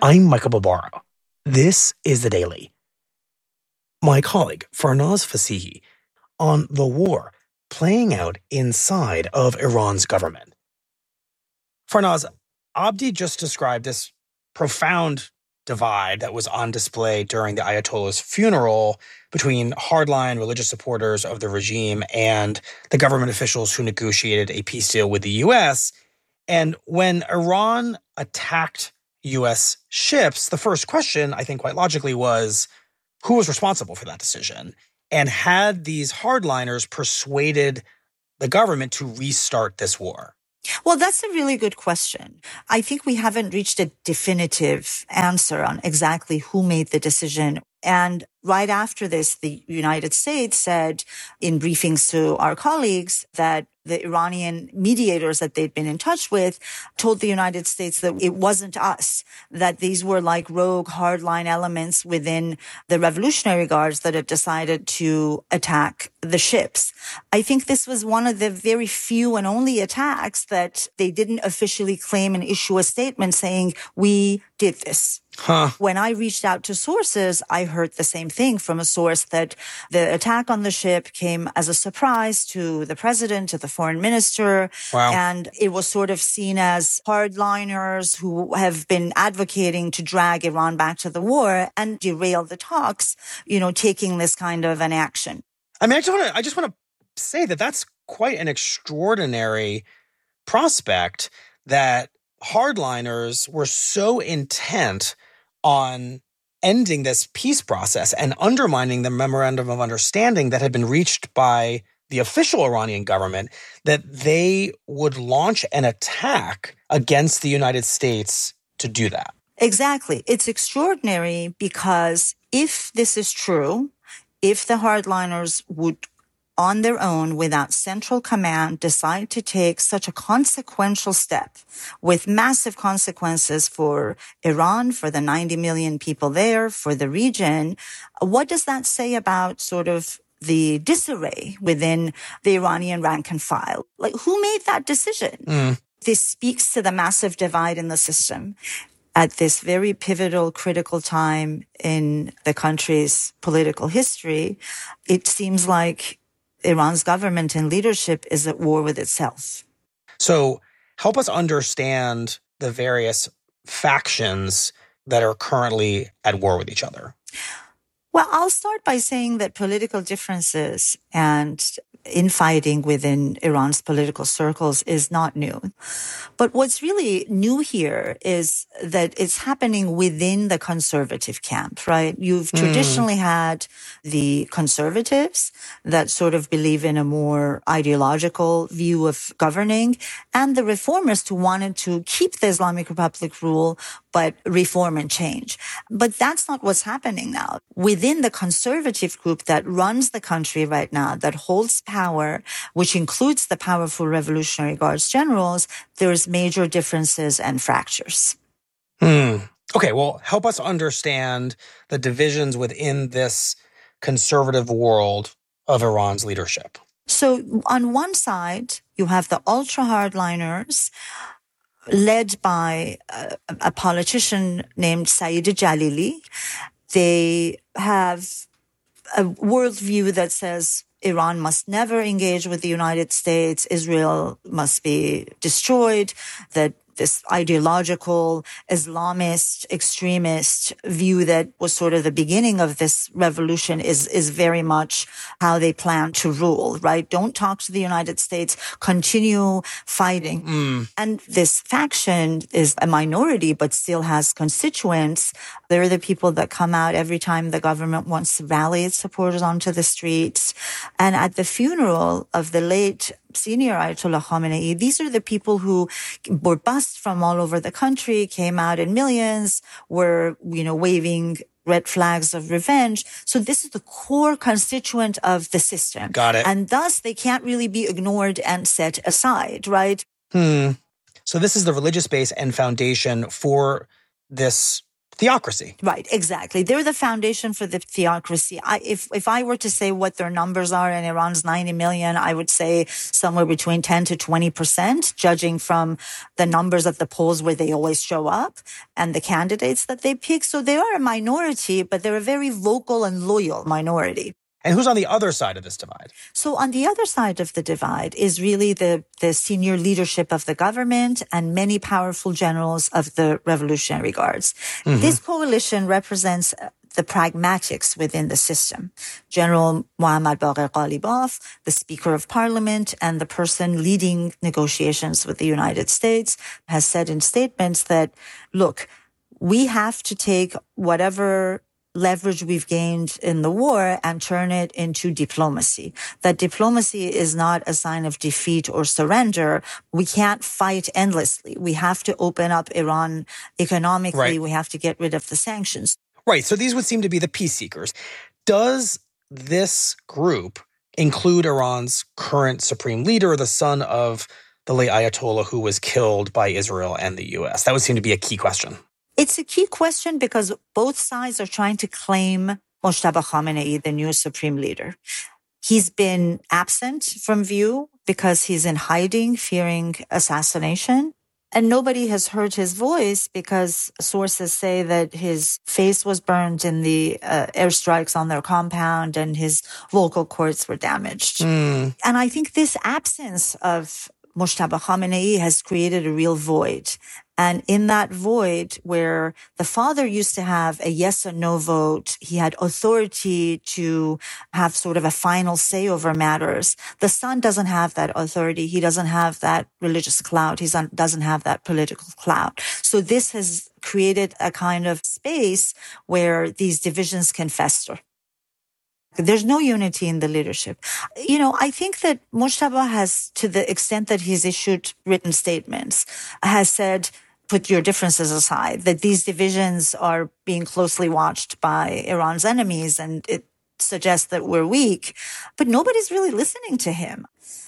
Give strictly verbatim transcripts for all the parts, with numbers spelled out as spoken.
I'm Michael Barbaro. This is The Daily. My colleague, Farnaz Fasihi, on the war playing out inside of Iran's government. Farnaz, Abdi just described this profound divide that was on display during the Ayatollah's funeral between hardline religious supporters of the regime and the government officials who negotiated a peace deal with the U S. And when Iran attacked U S ships, the first question, I think quite logically, was who was responsible for that decision? And had these hardliners persuaded the government to restart this war? Well, that's a really good question. I think we haven't reached a definitive answer on exactly who made the decision. And right after this, the United States said in briefings to our colleagues that the Iranian mediators that they'd been in touch with told the United States that it wasn't us, that these were like rogue hardline elements within the Revolutionary Guards that had decided to attack the ships. I think this was one of the very few and only attacks that they didn't officially claim and issue a statement saying, we did this. Huh. When I reached out to sources, I heard the same thing from a source that the attack on the ship came as a surprise to the president, to the foreign minister. Wow. And it was sort of seen as hardliners who have been advocating to drag Iran back to the war and derail the talks, you know, taking this kind of an action. I mean, I just want to I just want to say that that's quite an extraordinary prospect that hardliners were so intent on ending this peace process and undermining the memorandum of understanding that had been reached by the official Iranian government, that they would launch an attack against the United States to do that. Exactly. It's extraordinary because if this is true, if the hardliners would on their own, without central command, decide to take such a consequential step with massive consequences for Iran, for the ninety million people there, for the region, what does that say about sort of the disarray within the Iranian rank and file? Like, who made that decision? Mm. This speaks to the massive divide in the system at this very pivotal, critical time in the country's political history. It seems like Iran's government and leadership is at war with itself. So help us understand the various factions that are currently at war with each other. Well, I'll start by saying that political differences and infighting within Iran's political circles is not new. But what's really new here is that it's happening within the conservative camp, right? You've mm. traditionally had the conservatives that sort of believe in a more ideological view of governing, and the reformists who wanted to keep the Islamic Republic rule, but reform and change. But that's not what's happening now. Within the conservative group that runs the country right now, that holds power, which includes the powerful Revolutionary Guards generals, there's major differences and fractures. Hmm. Okay, well, help us understand the divisions within this conservative world of Iran's leadership. So on one side, you have the ultra-hardliners, led by a, a politician named Saeed Jalili. They have a worldview that says Iran must never engage with the United States, Israel must be destroyed, that this ideological Islamist extremist view that was sort of the beginning of this revolution is, is very much how they plan to rule, right? Don't talk to the United States, continue fighting. Mm. And this faction is a minority, but still has constituents. They're the people that come out every time the government wants to rally its supporters onto the streets. And at the funeral of the late senior Ayatollah Khamenei, these are the people who were bussed from all over the country, came out in millions, were, you know, waving red flags of revenge. So this is the core constituent of the system. Got it. And thus they can't really be ignored and set aside, right? Hmm. So this is the religious base and foundation for this theocracy. Right, exactly. They're the foundation for the theocracy. I, if if I were to say what their numbers are in Iran's ninety million, I would say somewhere between ten to twenty percent, judging from the numbers at the polls where they always show up and the candidates that they pick. So they are a minority, but they're a very vocal and loyal minority. And who's on the other side of this divide? So on the other side of the divide is really the, the senior leadership of the government and many powerful generals of the Revolutionary Guards. Mm-hmm. This coalition represents the pragmatics within the system. General Mohammad Baqir Ghalibaf, the Speaker of Parliament and the person leading negotiations with the United States, has said in statements that, look, we have to take whatever leverage we've gained in the war and turn it into diplomacy. That diplomacy is not a sign of defeat or surrender. We can't fight endlessly. We have to open up Iran economically. Right. We have to get rid of the sanctions. Right. So these would seem to be the peace seekers. Does this group include Iran's current supreme leader, the son of the late Ayatollah who was killed by Israel and the U S? That would seem to be a key question. It's a key question because both sides are trying to claim Mojtaba Khamenei, the new supreme leader. He's been absent from view because he's in hiding, fearing assassination. And nobody has heard his voice because sources say that his face was burned in the uh, airstrikes on their compound and his vocal cords were damaged. Mm. And I think this absence of Mojtaba Khamenei has created a real void. And in that void where the father used to have a yes or no vote, he had authority to have sort of a final say over matters. The son doesn't have that authority. He doesn't have that religious clout. He doesn't have that political clout. So this has created a kind of space where these divisions can fester. There's no unity in the leadership. You know, I think that Mojtaba has, to the extent that he's issued written statements, has said, put your differences aside, that these divisions are being closely watched by Iran's enemies and it suggests that we're weak. But nobody's really listening to him.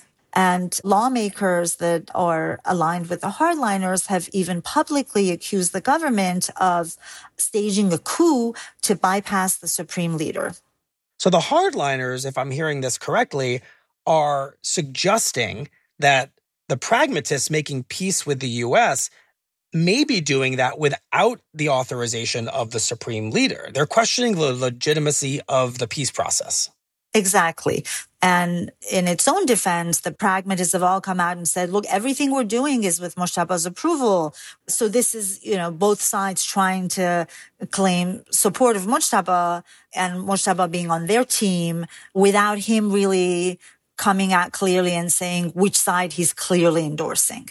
And lawmakers that are aligned with the hardliners have even publicly accused the government of staging a coup to bypass the supreme leader. So the hardliners, if I'm hearing this correctly, are suggesting that the pragmatists making peace with the U S may be doing that without the authorization of the supreme leader. They're questioning the legitimacy of the peace process. Exactly. And in its own defense, the pragmatists have all come out and said, look, everything we're doing is with Mojtaba's approval. So this is, you know, both sides trying to claim support of Mojtaba and Mojtaba being on their team without him really coming out clearly and saying which side he's clearly endorsing.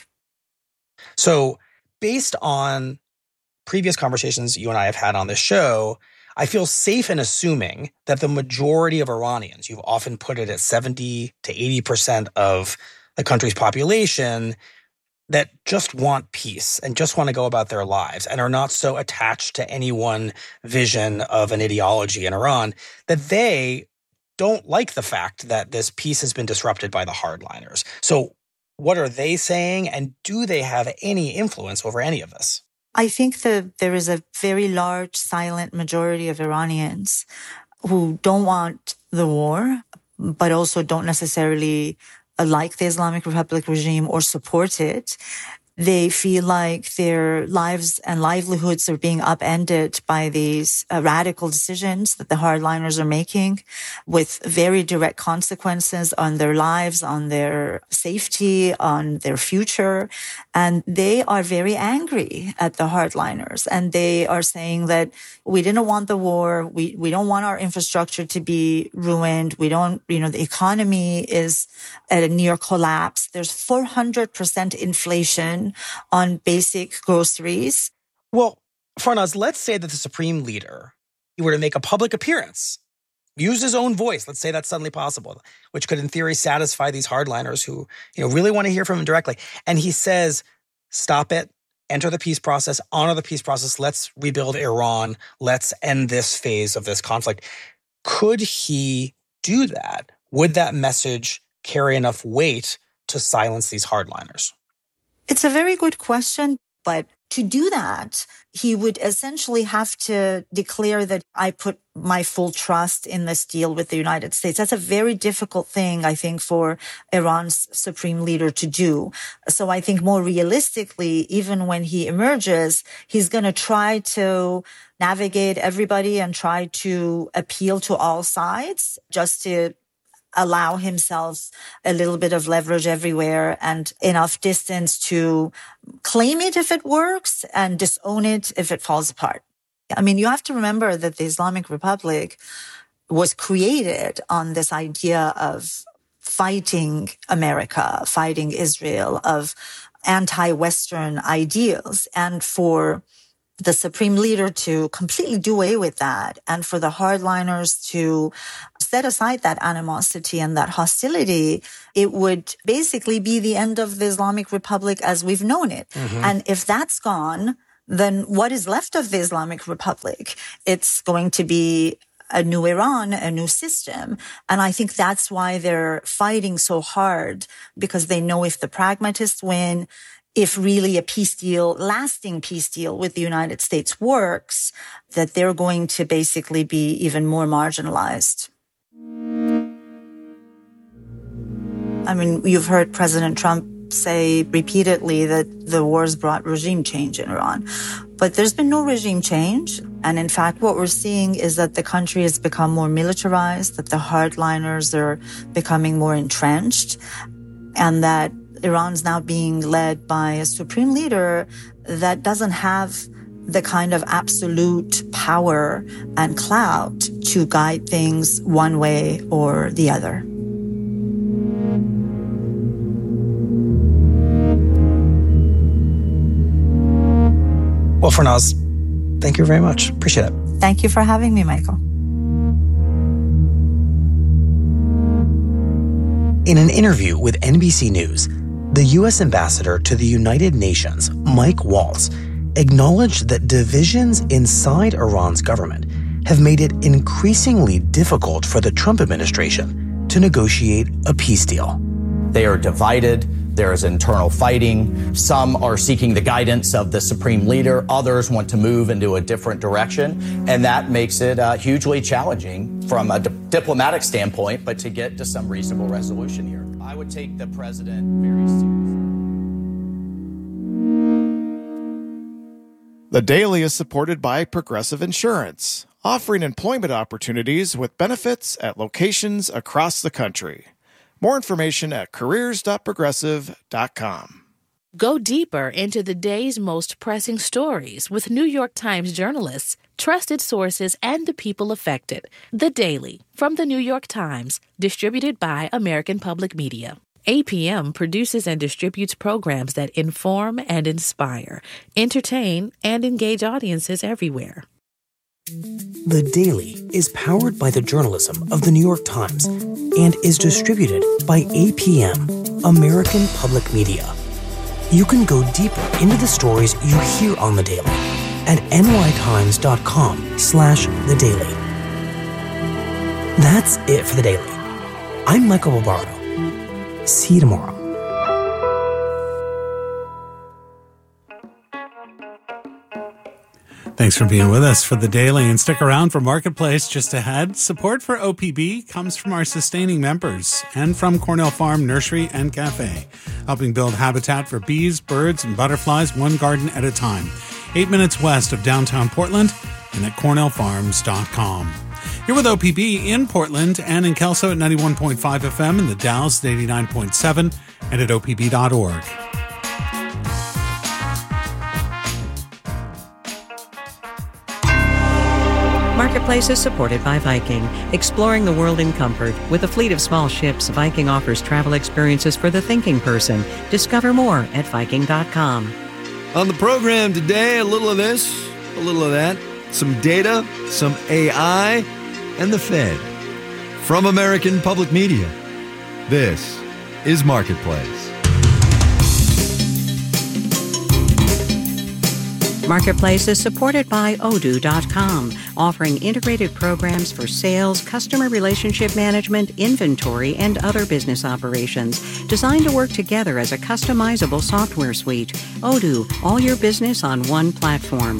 So based on previous conversations you and I have had on this show, I feel safe in assuming that the majority of Iranians, you've often put it at seventy to eighty percent of the country's population, that just want peace and just want to go about their lives and are not so attached to any one vision of an ideology in Iran, that they don't like the fact that this peace has been disrupted by the hardliners. So what are they saying, and do they have any influence over any of this? I think that there is a very large silent majority of Iranians who don't want the war, but also don't necessarily like the Islamic Republic regime or support it. They feel like their lives and livelihoods are being upended by these uh, radical decisions that the hardliners are making, with very direct consequences on their lives, on their safety, on their future. And they are very angry at the hardliners. And they are saying that we didn't want the war. We, we don't want our infrastructure to be ruined. We don't, you know, the economy is at a near collapse. There's four hundred percent inflation on basic groceries. Well, Farnaz, let's say that the supreme leader were to make a public appearance, use his own voice. Let's say that's suddenly possible, which could in theory satisfy these hardliners who, you know, really want to hear from him directly. And he says, stop it, enter the peace process, honor the peace process. Let's rebuild Iran. Let's end this phase of this conflict. Could he do that? Would that message carry enough weight to silence these hardliners? It's a very good question, but to do that, he would essentially have to declare that I put my full trust in this deal with the United States. That's a very difficult thing, I think, for Iran's supreme leader to do. So I think more realistically, even when he emerges, he's going to try to navigate everybody and try to appeal to all sides just to allow himself a little bit of leverage everywhere and enough distance to claim it if it works and disown it if it falls apart. I mean, you have to remember that the Islamic Republic was created on this idea of fighting America, fighting Israel, of anti-Western ideals. And for the supreme leader to completely do away with that, and for the hardliners to set aside that animosity and that hostility, it would basically be the end of the Islamic Republic as we've known it. Mm-hmm. And if that's gone, then what is left of the Islamic Republic? It's going to be a new Iran, a new system. And I think that's why they're fighting so hard, because they know if the pragmatists win, if really a peace deal, lasting peace deal with the United States works, that they're going to basically be even more marginalized. I mean, you've heard President Trump say repeatedly that the wars brought regime change in Iran. But there's been no regime change. And in fact, what we're seeing is that the country has become more militarized, that the hardliners are becoming more entrenched, and that Iran's now being led by a supreme leader that doesn't have the kind of absolute power and clout to guide things one way or the other. Well, Farnaz, thank you very much. Appreciate it. Thank you for having me, Michael. In an interview with N B C News, the U S ambassador to the United Nations, Mike Waltz, acknowledged that divisions inside Iran's government have made it increasingly difficult for the Trump administration to negotiate a peace deal. They are divided. There is internal fighting. Some are seeking the guidance of the supreme leader. Others want to move into a different direction. And that makes it uh, hugely challenging from a di- diplomatic standpoint, but to get to some reasonable resolution here. I would take the president very seriously. The Daily is supported by Progressive Insurance, offering employment opportunities with benefits at locations across the country. More information at careers dot progressive dot com. Go deeper into the day's most pressing stories with New York Times journalists, trusted sources, and the people affected. The Daily from the New York Times, distributed by American Public Media. A P M produces and distributes programs that inform and inspire, entertain, and engage audiences everywhere. The Daily is powered by the journalism of the New York Times and is distributed by A P M, American Public Media. You can go deeper into the stories you hear on The Daily at nytimes.com slash The Daily. That's it for The Daily. I'm Michael Barbaro. See you tomorrow. Thanks for being with us for The Daily, and stick around for Marketplace just ahead. Support for O P B comes from our sustaining members and from Cornell Farm Nursery and Cafe, helping build habitat for bees, birds, and butterflies one garden at a time. Eight minutes west of downtown Portland and at cornell farms dot com. Here with O P B in Portland and in Kelso at ninety-one point five F M, in the Dalles at eighty-nine point seven, and at O P B dot org. Marketplace is supported by Viking, exploring the world in comfort. With a fleet of small ships, Viking offers travel experiences for the thinking person. Discover more at viking dot com. On the program today, a little of this, a little of that, some data, some A I, and the Fed. From American Public Media, this is Marketplace. Marketplace is supported by Odoo dot com, offering integrated programs for sales, customer relationship management, inventory, and other business operations, designed to work together as a customizable software suite. Odoo, all your business on one platform.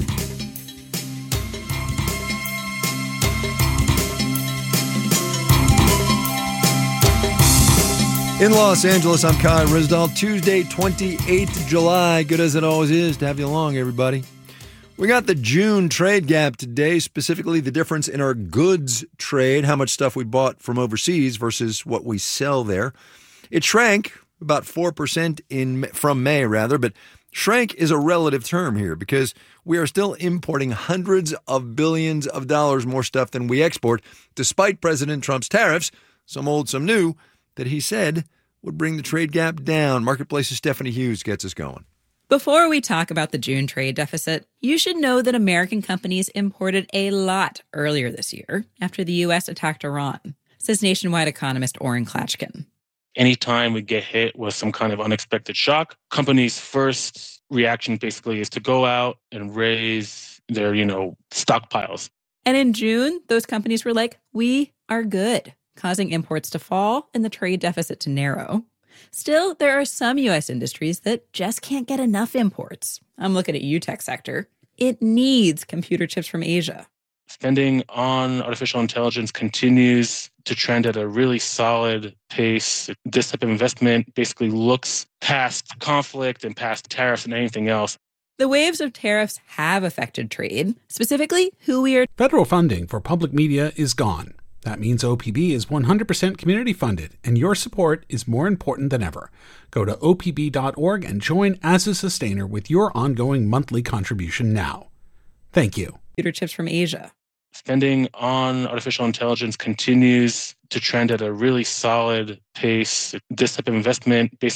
In Los Angeles, I'm Kai Rizdal. Tuesday, twenty-eighth of July. Good as it always is to have you along, everybody. We got the June trade gap today, specifically the difference in our goods trade, how much stuff we bought from overseas versus what we sell there. It shrank about four percent in from May, rather, but shrank is a relative term here because we are still importing hundreds of billions of dollars more stuff than we export, despite President Trump's tariffs, some old, some new, that he said would bring the trade gap down. Marketplace's Stephanie Hughes gets us going. Before we talk about the June trade deficit, you should know that American companies imported a lot earlier this year after the U S attacked Iran, says Nationwide economist Oren Klatchkin. Anytime we get hit with some kind of unexpected shock, companies' first reaction basically is to go out and raise their, you know, stockpiles. And in June, those companies were like, we are good, causing imports to fall and the trade deficit to narrow. Still, there are some U S industries that just can't get enough imports. I'm looking at U tech sector. It needs computer chips from Asia. Spending on artificial intelligence continues to trend at a really solid pace. This type of investment basically looks past conflict and past tariffs and anything else. The waves of tariffs have affected trade, specifically who we are. Federal funding for public media is gone. That means O P B is one hundred percent community funded, and your support is more important than ever. Go to O P B dot org and join as a sustainer with your ongoing monthly contribution now. Thank you. Computer chips from Asia. Spending on artificial intelligence continues to trend at a really solid pace. This type of investment basically